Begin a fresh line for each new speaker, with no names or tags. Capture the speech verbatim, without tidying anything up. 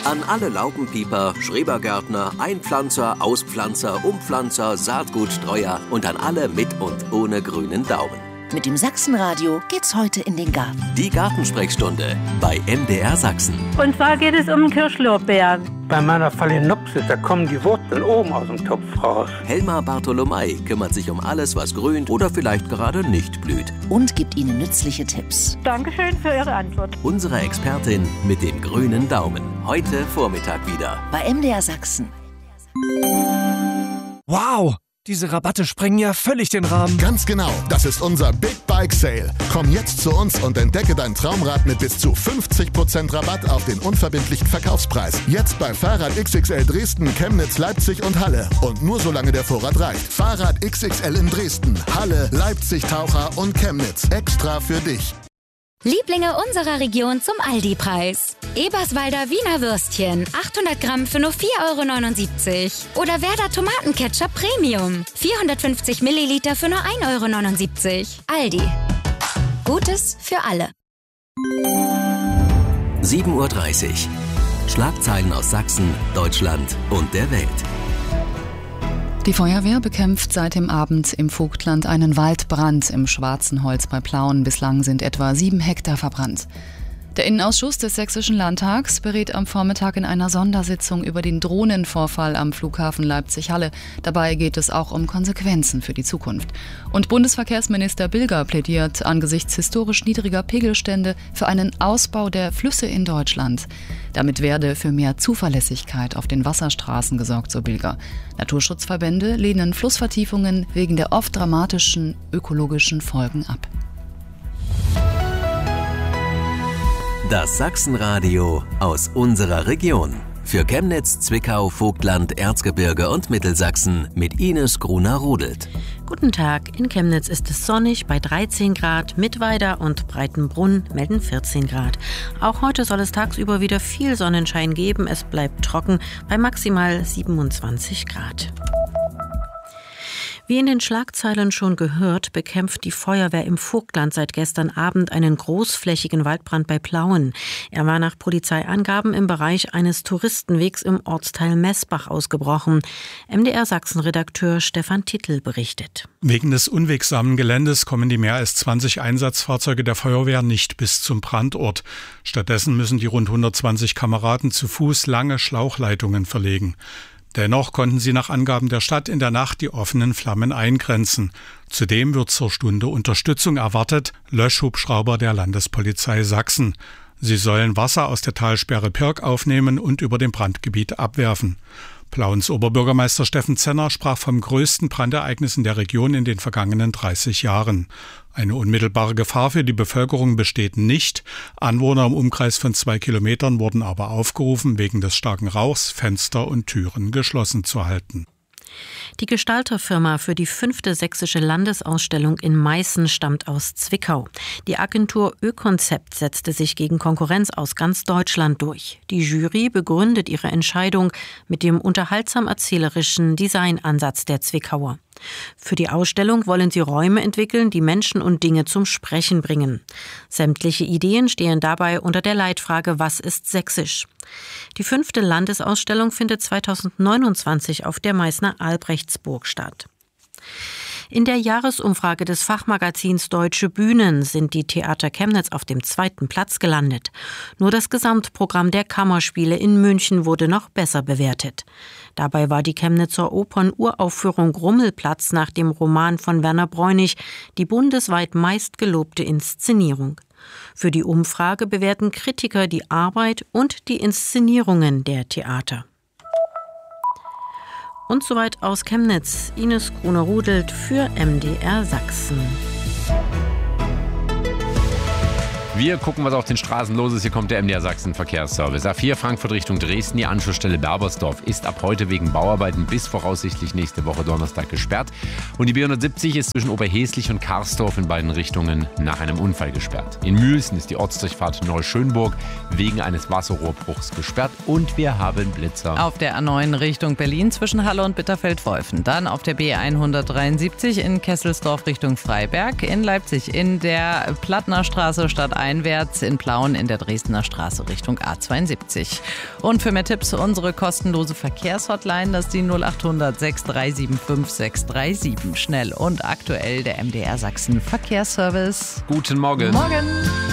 An alle Laubenpieper, Schrebergärtner, Einpflanzer, Auspflanzer, Umpflanzer, Saatgutstreuer und an alle mit und ohne grünen Daumen.
Mit dem Sachsenradio geht's heute in den Garten.
Die Gartensprechstunde bei M D R Sachsen.
Und zwar geht es um Kirschlorbeeren.
Bei meiner Phalaenopsis, da kommen die Wurzeln oben aus dem Topf raus.
Helma Bartholomei kümmert sich um alles, was grünt oder vielleicht gerade nicht blüht.
Und gibt Ihnen nützliche Tipps.
Dankeschön für Ihre Antwort.
Unsere Expertin mit dem grünen Daumen. Heute Vormittag wieder.
Bei M D R Sachsen.
Wow! Diese Rabatte sprengen ja völlig den Rahmen.
Ganz genau, das ist unser Big Bike Sale. Komm jetzt zu uns und entdecke dein Traumrad mit bis zu fünfzig Prozent Rabatt auf den unverbindlichen Verkaufspreis. Jetzt bei Fahrrad X X L Dresden, Chemnitz, Leipzig und Halle. Und nur solange der Vorrat reicht. Fahrrad X X L in Dresden, Halle, Leipzig, Taucher und Chemnitz. Extra für dich.
Lieblinge unserer Region zum Aldi-Preis. Eberswalder Wiener Würstchen, achthundert Gramm für nur vier Euro neunundsiebzig. Oder Werder Tomatenketchup Premium, vierhundertfünfzig Milliliter für nur ein Euro neunundsiebzig. Aldi. Gutes für alle.
sieben Uhr dreißig. Schlagzeilen aus Sachsen, Deutschland und der Welt.
Die Feuerwehr bekämpft seit dem Abend im Vogtland einen Waldbrand im Schwarzenholz bei Plauen. Bislang sind etwa sieben Hektar verbrannt. Der Innenausschuss des Sächsischen Landtags berät am Vormittag in einer Sondersitzung über den Drohnenvorfall am Flughafen Leipzig-Halle. Dabei geht es auch um Konsequenzen für die Zukunft. Und Bundesverkehrsminister Bilger plädiert angesichts historisch niedriger Pegelstände für einen Ausbau der Flüsse in Deutschland. Damit werde für mehr Zuverlässigkeit auf den Wasserstraßen gesorgt, so Bilger. Naturschutzverbände lehnen Flussvertiefungen wegen der oft dramatischen ökologischen Folgen ab.
Das Sachsenradio aus unserer Region. Für Chemnitz, Zwickau, Vogtland, Erzgebirge und Mittelsachsen mit Ines Gruner-Rudelt.
Guten Tag, in Chemnitz ist es sonnig bei dreizehn Grad, Mittweida und Breitenbrunn melden vierzehn Grad. Auch heute soll es tagsüber wieder viel Sonnenschein geben, es bleibt trocken bei maximal siebenundzwanzig Grad. Wie in den Schlagzeilen schon gehört, bekämpft die Feuerwehr im Vogtland seit gestern Abend einen großflächigen Waldbrand bei Plauen. Er war nach Polizeiangaben im Bereich eines Touristenwegs im Ortsteil Messbach ausgebrochen. M D R Sachsen-Redakteur Stefan Tittel berichtet.
Wegen des unwegsamen Geländes kommen die mehr als zwanzig Einsatzfahrzeuge der Feuerwehr nicht bis zum Brandort. Stattdessen müssen die rund hundertzwanzig Kameraden zu Fuß lange Schlauchleitungen verlegen. Dennoch konnten sie nach Angaben der Stadt in der Nacht die offenen Flammen eingrenzen. Zudem wird zur Stunde Unterstützung erwartet, Löschhubschrauber der Landespolizei Sachsen. Sie sollen Wasser aus der Talsperre Pirk aufnehmen und über dem Brandgebiet abwerfen. Plauens Oberbürgermeister Steffen Zenner sprach vom größten Brandereignis in der Region in den vergangenen dreißig Jahren. Eine unmittelbare Gefahr für die Bevölkerung besteht nicht. Anwohner im Umkreis von zwei Kilometern wurden aber aufgerufen, wegen des starken Rauchs Fenster und Türen geschlossen zu halten.
Die Gestalterfirma für die fünfte sächsische Landesausstellung in Meißen stammt aus Zwickau. Die Agentur Ökonzept setzte sich gegen Konkurrenz aus ganz Deutschland durch. Die Jury begründet ihre Entscheidung mit dem unterhaltsam-erzählerischen Designansatz der Zwickauer. Für die Ausstellung wollen sie Räume entwickeln, die Menschen und Dinge zum Sprechen bringen. Sämtliche Ideen stehen dabei unter der Leitfrage: Was ist sächsisch? Die fünfte Landesausstellung findet zweitausendneunundzwanzig auf der Meißner Albrechtsburg statt. In der Jahresumfrage des Fachmagazins Deutsche Bühnen sind die Theater Chemnitz auf dem zweiten Platz gelandet. Nur das Gesamtprogramm der Kammerspiele in München wurde noch besser bewertet. Dabei war die Chemnitzer Opern-Uraufführung Rummelplatz nach dem Roman von Werner Bräunig die bundesweit meistgelobte Inszenierung. Für die Umfrage bewerten Kritiker die Arbeit und die Inszenierungen der Theater. Und soweit aus Chemnitz, Ines Gruner-Rudelt für M D R Sachsen.
Wir gucken, was auf den Straßen los ist. Hier kommt der M D R Sachsen Verkehrsservice. A vier Frankfurt Richtung Dresden. Die Anschlussstelle Berbersdorf ist ab heute wegen Bauarbeiten bis voraussichtlich nächste Woche Donnerstag gesperrt. Und die B hundertsiebzig ist zwischen Oberheslich und Karsdorf in beiden Richtungen nach einem Unfall gesperrt. In Mühlsen ist die Ortsdurchfahrt Neuschönburg wegen eines Wasserrohrbruchs gesperrt. Und wir haben Blitzer.
Auf der A neun Richtung Berlin zwischen Halle und Bitterfeld-Wolfen. Dann auf der B hundertdreiundsiebzig in Kesselsdorf Richtung Freiberg. In Leipzig in der Plattnerstraße Stadt einwärts, in Plauen in der Dresdner Straße Richtung A zweiundsiebzig. Und für mehr Tipps unsere kostenlose Verkehrshotline, das ist die null acht hundert sechs drei sieben fünf sechs drei sieben. Schnell und aktuell der M D R Sachsen Verkehrsservice.
Guten Morgen.
Morgen.